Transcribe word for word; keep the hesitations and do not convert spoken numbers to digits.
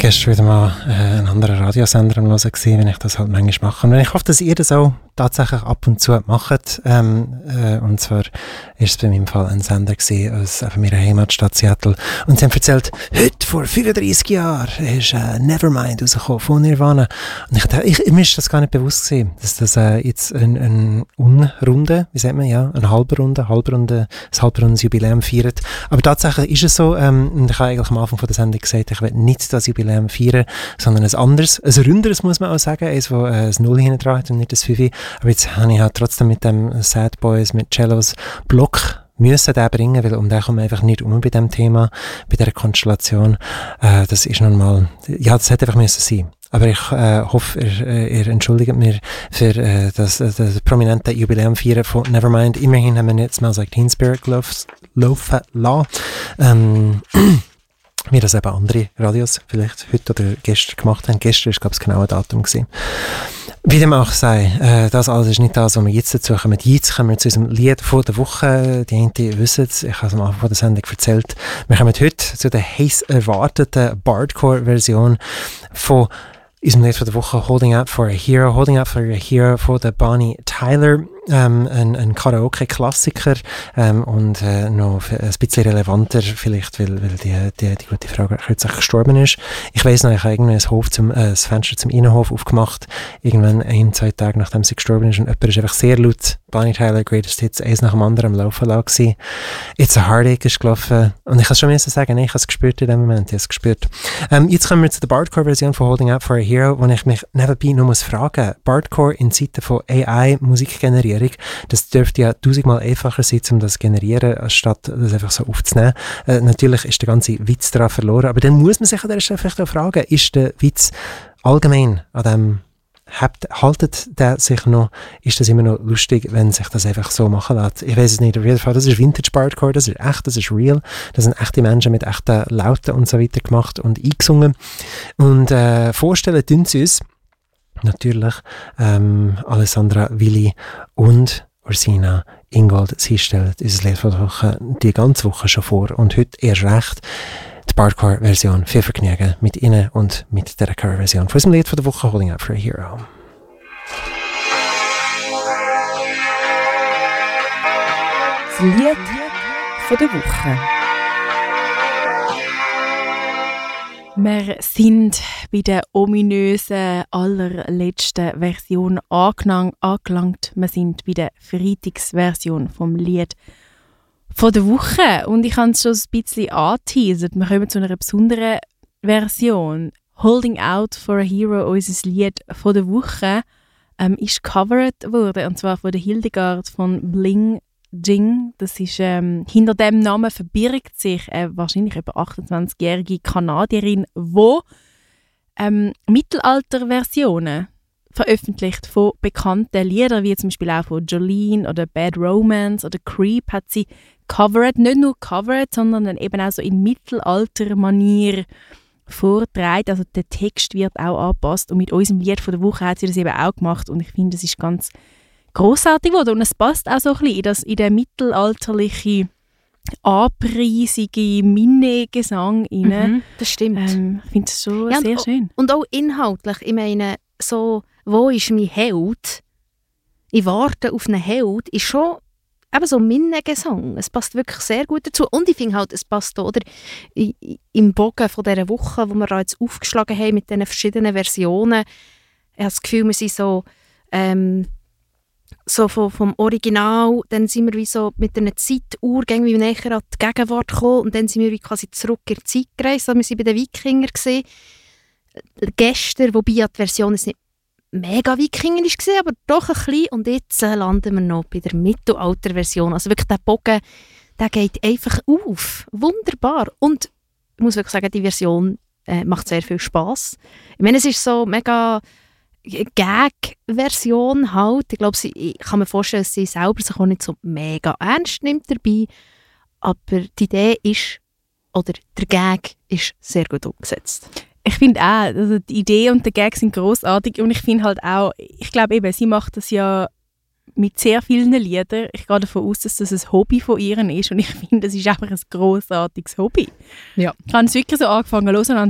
Gestern wieder mal äh, ein anderer Radiosender am Hören gewesen, wenn ich das halt manchmal mache. Und ich hoffe, dass ihr das auch tatsächlich ab und zu macht. Ähm, äh, und zwar ist es bei meinem Fall ein Sender gewesen aus äh, meiner Heimatstadt Seattle. Und sie haben erzählt, heute vor fünfunddreissig Jahren ist äh, Nevermind rausgekommen von Nirvana. Und ich dachte, ich, mir ist das gar nicht bewusst gewesen, dass das äh, jetzt eine ein Unrunde, wie sagt man, ja, eine Halbrunde, Halbrunde, das Halbrundenjubiläum feiert. Aber tatsächlich ist es so, ähm, und ich habe eigentlich am Anfang von der Sendung gesagt, ich will nicht das Jubiläum feiern, sondern ein anderes, ein runderes muss man auch sagen, eins, wo äh, ein Null hinten dran hat und nicht das Fünfe. Aber jetzt habe ich halt trotzdem mit dem Sad Boys, mit Cellos Block müssen den bringen, weil um den kommen wir einfach nicht um bei dem Thema, bei dieser Konstellation. Äh, das ist nun mal, ja, das hätte einfach müssen sein. Aber ich äh, hoffe, ihr, ihr entschuldigt mir für äh, das, das, das prominente Jubiläum feiern von Nevermind. Immerhin haben wir jetzt Smells Like Teen Spirit laufen lassen. Ähm, wie das eben andere Radios vielleicht heute oder gestern gemacht haben. Gestern war, glaube ich, das genaue Datum gewesen. Wie dem auch sei, äh, das alles ist nicht das, was wir jetzt dazu kommen. Jetzt kommen wir zu unserem Lied von der Woche. Die einen wissen es, ich habe es am Anfang der Sendung erzählt. Wir kommen heute zu der heiß erwarteten Bardcore-Version von unserem Lied von der Woche, Holding Out for a Hero. Holding Out for a Hero von der Bonnie Tyler. Ähm, ein, ein Karaoke-Klassiker ähm, und äh, noch ein bisschen relevanter vielleicht, weil, weil die, die, die gute Frau kürzlich gestorben ist. Ich weiss noch, ich habe irgendwie ein, Hof zum, äh, das Fenster zum Innenhof aufgemacht, irgendwann ein, zwei Tage nachdem sie gestorben ist und jemand ist einfach sehr laut Bonnie Tyler Greatest Hits, eins nach dem anderen am Laufen lag gewesen. It's a Heartache ist gelaufen und ich kann schon müssen sagen, nee, ich habe es gespürt in dem Moment, ich habe es gespürt. Ähm, jetzt kommen wir zu der Bardcore-Version von Holding Out for a Hero, wo ich mich nebenbei nur muss fragen, Bardcore in Zeiten von A I-Musik generieren, das dürfte ja tausendmal einfacher sein, um das zu generieren, anstatt das einfach so aufzunehmen. Äh, natürlich ist der ganze Witz daran verloren, aber dann muss man sich an der Stelle vielleicht auch fragen, ist der Witz allgemein an dem, habt, haltet der sich noch, ist das immer noch lustig, wenn sich das einfach so machen lässt? Ich weiß es nicht, auf jeden Fall, das ist Vintage Bardcore, das ist echt, das ist real, das sind echte Menschen mit echten Lauten und so weiter gemacht und eingesungen. Und äh, vorstellen tun sie uns natürlich ähm, Alessandra Willi und Ursina Ingold. Sie stellen unser Lied von der Woche die ganze Woche schon vor und heute erst recht die Bardcore-Version. Viel Vergnügen mit Ihnen und mit der Cover-Version von unserem Lied von der Woche, Holding Out for a Hero. Das Lied von der Woche. Wir sind bei der ominösen allerletzten Version angelang, angelangt. Wir sind bei der Freitagsversion vom Lied von der Woche. Und ich habe es schon ein bisschen angeteasert. Wir kommen zu einer besonderen Version. Holding Out for a Hero, unser Lied von der Woche, ähm, ist covered worden. Und zwar von der Hildegard von Bling Jing. Das ist, ähm, hinter dem Namen verbirgt sich eine wahrscheinlich etwa achtundzwanzigjährige Kanadierin, die ähm, Mittelalter-Versionen veröffentlicht von bekannten Liedern, wie zum Beispiel auch von Jolene oder Bad Romance oder Creep, hat sie covered, nicht nur covered, sondern dann eben auch so in Mittelalter-Manier vortragen. Also der Text wird auch angepasst und mit unserem Lied von der Woche hat sie das eben auch gemacht und ich finde, das ist ganz grossartig geworden. Und es passt auch so ein bisschen in, das, in den mittelalterlichen, anpreisigen Minnegesang rein. Mhm, das stimmt. Ähm, ich finde es schon ja, sehr und, schön. Und auch inhaltlich. Ich meine, so, wo ist mein Held? Ich warte auf einen Held, ist schon eben so Minnegesang. Es passt wirklich sehr gut dazu. Und ich finde halt, es passt auch, oder, im Bogen von dieser Woche, wo wir da jetzt aufgeschlagen haben mit diesen verschiedenen Versionen. Ich habe das Gefühl, wir sind so ähm, so vom, vom Original, dann sind wir wie so mit einer Zeituhr wie näher an die Gegenwart gekommen und dann sind wir wie quasi zurück in die Zeit gereist. Also wir waren bei den Wikingern gesehen. Gestern, wobei ja die Version nicht mega wikingerisch war, aber doch ein bisschen. Und jetzt äh, landen wir noch bei der Mittelalter-Version. Also wirklich der Bogen, der geht einfach auf. Wunderbar. Und ich muss wirklich sagen, die Version äh, macht sehr viel Spass. Ich meine, es ist so mega Gag-Version halt. Ich glaube, sie, ich kann mir vorstellen, dass sie selber sich auch nicht so mega ernst nimmt dabei. Aber die Idee ist, oder der Gag ist sehr gut umgesetzt. Ich finde auch, also die Idee und der Gag sind grossartig und ich finde halt auch, ich glaube eben, sie macht das ja mit sehr vielen Liedern. Ich gehe davon aus, dass das ein Hobby von ihr ist und ich finde, das ist einfach ein grossartiges Hobby. Ja. Ich habe es wirklich so angefangen zu hören und